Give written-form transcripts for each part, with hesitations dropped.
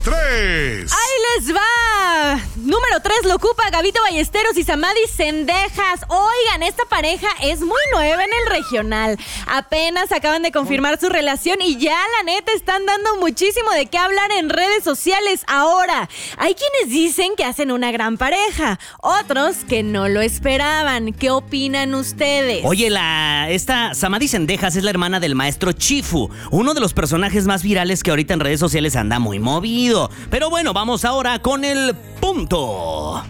3. ¡Ahí les va! Número 3 lo ocupa Gabito Ballesteros y Samadhi Cendejas. Oigan, esta pareja es muy nueva en el regional. Apenas acaban de confirmar su relación y ya la neta están dando muchísimo de qué hablar en redes sociales ahora. Hay quienes dicen que hacen una gran pareja, otros que no lo esperaban. ¿Qué opinan ustedes? Oye, esta Samadhi Cendejas es la hermana del maestro Chifu, uno de los personajes más virales que ahorita en redes sociales anda muy movido. Pero bueno, vamos ahora con el punto.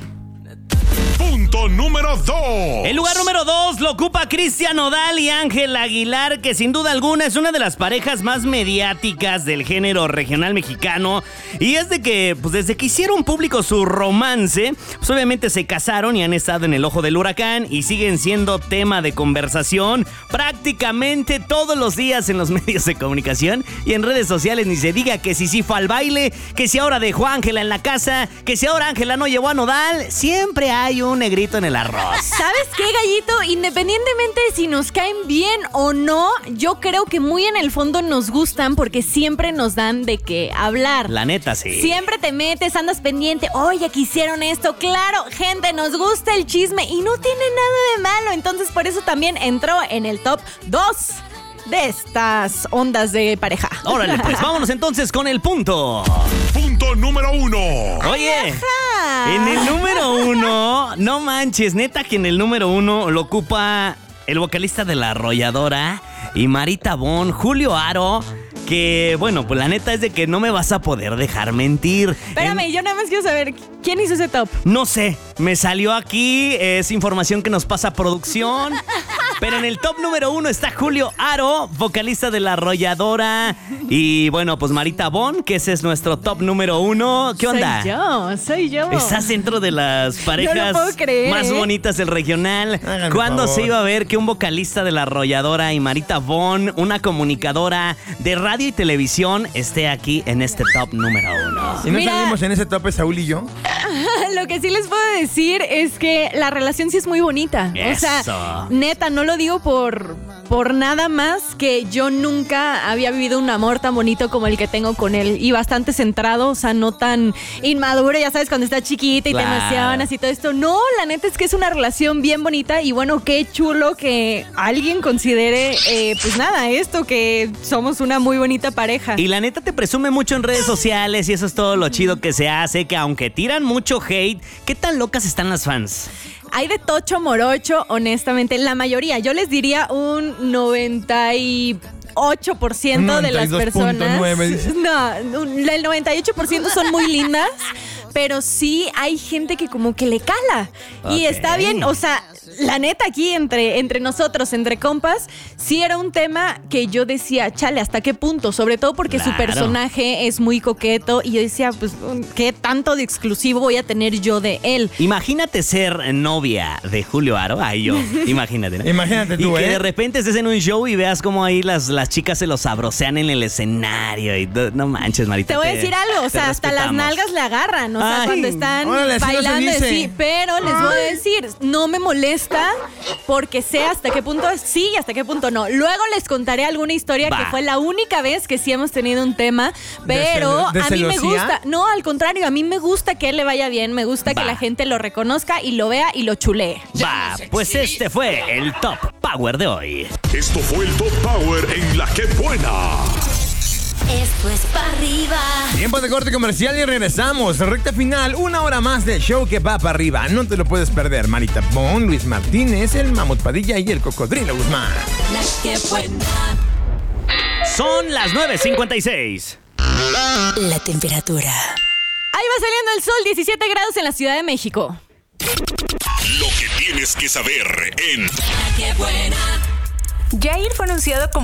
Punto número 2. El lugar número 2 lo ocupa Cristian Nodal y Ángel Aguilar, que sin duda alguna es una de las parejas más mediáticas del género regional mexicano. Y es de que, pues desde que hicieron público su romance, pues obviamente se casaron y han estado en el ojo del huracán y siguen siendo tema de conversación prácticamente todos los días en los medios de comunicación y en redes sociales. Ni se diga que si sí fue al baile, que si ahora dejó a Ángela en la casa, que si ahora Ángela no llevó a Nodal. Siempre hay un negrito en el arroz. ¿Sabes qué, Gallito? Independientemente de si nos caen bien o no, yo creo que muy en el fondo nos gustan porque siempre nos dan de qué hablar. La neta, sí. Siempre te metes, andas pendiente. Oye, que hicieron esto. Claro, gente, nos gusta el chisme y no tiene nada de malo. Entonces, por eso también entró en el top 2 de estas ondas de pareja. Órale, pues vámonos entonces con el punto. Punto número 1. Oye, en el número 1, no manches, neta que en el número 1 lo ocupa el vocalista de La Arrolladora y Marita Bon, Julio Aro. Que, bueno, pues la neta es de que no me vas a poder dejar mentir. Espérame, yo nada más quiero saber, ¿quién hizo ese top? No sé, me salió aquí, es información que nos pasa producción. Pero en el top número 1 está Julio Aro, vocalista de La Arrolladora. Y bueno, pues Marita Bon, que ese es nuestro top número 1. ¿Qué onda? Soy yo. Estás dentro de las parejas no lo puedo creer, más bonitas del regional. ¿Cuándo se iba a ver que un vocalista de La Arrolladora y Marita Bon, una comunicadora de radio y televisión, esté aquí en este top número 1? Si no salimos en ese top, Saúl y yo. Lo que sí les puedo decir es que la relación sí es muy bonita. Eso. O sea, neta, no lo digo por nada más que yo nunca había vivido un amor tan bonito como el que tengo con él. Y bastante centrado, o sea, no tan inmaduro, ya sabes, cuando estás chiquita y te emocionas y todo esto. No, la neta es que es una relación bien bonita y bueno, qué chulo que alguien considere, pues nada, esto, que somos una muy bonita pareja. Y la neta te presume mucho en redes sociales y eso es todo lo chido que se hace, que aunque tiran mucho hate, ¿qué tan locas están las fans? Hay de tocho morocho, honestamente, la mayoría. Yo les diría un 98% de las personas. 92.9. No, el 98% son muy lindas, pero sí hay gente que como que le cala. Y está bien, o sea, la neta aquí entre nosotros, entre compas, sí era un tema que yo decía, chale, ¿hasta qué punto? Sobre todo porque su personaje es muy coqueto y yo decía, pues, ¿qué tanto de exclusivo voy a tener yo de él? Imagínate ser novia de Julio Aro. Ay, yo, imagínate, ¿no? Imagínate tú, y que de repente estés en un show y veas como ahí las chicas se los sabrosean en el escenario y no manches, Marita. Te voy a decir algo, o sea, hasta las nalgas le agarran, o sea, cuando están bailando, sí, pero les voy a decir, no me molesta porque sé hasta qué punto sí y hasta qué punto no. Luego les contaré alguna historia que fue la única vez que sí hemos tenido un tema, pero a mí me gusta, no, al contrario, a mí me gusta que él le vaya bien, me gusta que la gente lo reconozca y lo vea y lo chulee. Va, pues este fue el Top Power de hoy. Esto fue el Top Power en La Que Buena. Esto es pa' arriba. Tiempo de corte comercial y regresamos. Recta final, 1 hora más del show que va para arriba. No te lo puedes perder. Marita Bon, Luis Martínez, el Mamut Padilla y el Cocodrilo Guzmán. La Que Buena. Son las 9:56. La temperatura. Ahí va saliendo el sol, 17 grados en la Ciudad de México. Lo que tienes que saber en La Que Buena. Jair fue anunciado como